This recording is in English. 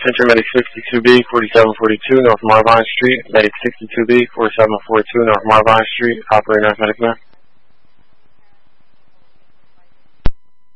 Center Medic 62B, 4742 North Marvine Street. Medic 62B, 4742 North Marvine Street. Operator, Medic Man.